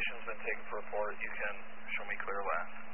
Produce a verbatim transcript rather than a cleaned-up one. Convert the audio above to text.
information's been taken for report. You can show me clear last.